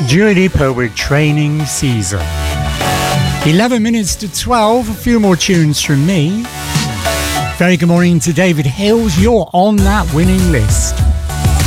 Dua Lipa with Training Season. 11 minutes to 12, a few more tunes from me. Very good morning to David Hills. You're on that winning list.